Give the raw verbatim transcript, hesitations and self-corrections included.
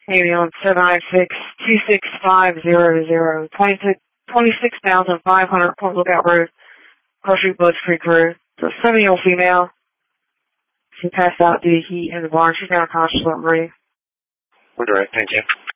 Ambulance seven nine six, two six five zero zero, twenty-six thousand five hundred Port Lookout Road, Grocery Bush Creek Road. It's a seven-year-old female. She passed out due to heat in the barn. She's now unconscious. Let me read. We're direct, thank you.